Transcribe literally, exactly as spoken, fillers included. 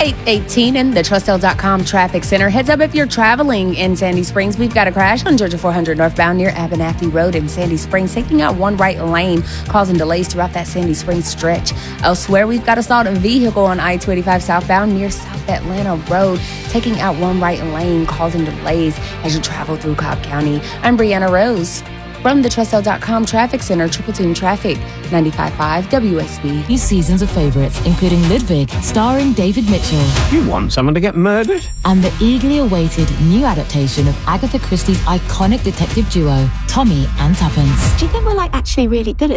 eight eighteen in the Trustell dot com Traffic Center. Heads up if you're traveling in Sandy Springs. We've got a crash on Georgia four hundred northbound near Abernathy Road in Sandy Springs, taking out one right lane, causing delays throughout that Sandy Springs stretch. Elsewhere, we've got a stalled vehicle on I two eighty-five southbound near South Atlanta Road, taking out one right lane, causing delays as you travel through Cobb County. I'm Brianna Rose from the Trustell dot com Traffic Center. Triple Team Traffic, ninety-five point five W S B. New seasons of favourites, including Ludwig, starring David Mitchell. You want someone to get murdered? And the eagerly awaited new adaptation of Agatha Christie's iconic detective duo, Tommy and Tuppence. Do you think we're like actually really good at